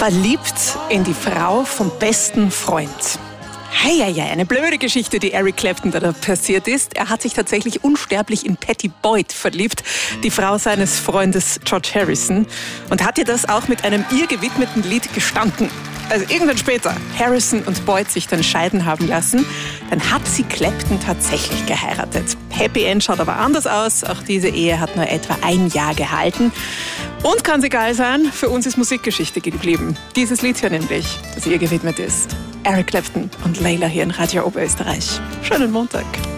Verliebt in die Frau vom besten Freund. Heieiei, eine blöde Geschichte, die Eric Clapton da passiert ist. Er hat sich tatsächlich unsterblich in Pattie Boyd verliebt, die Frau seines Freundes George Harrison, und hat ihr das auch mit einem ihr gewidmeten Lied gestanden. Also irgendwann später Harrison und Boyd sich dann scheiden haben lassen, dann hat sie Clapton tatsächlich geheiratet. Happy End schaut aber anders aus. Auch diese Ehe hat nur etwa 1 Jahr gehalten. Und kann sie geil sein, für uns ist Musikgeschichte geblieben. Dieses Lied hier nämlich, das ihr gewidmet ist. Eric Clapton und Layla hier in Radio Oberösterreich. Schönen Montag.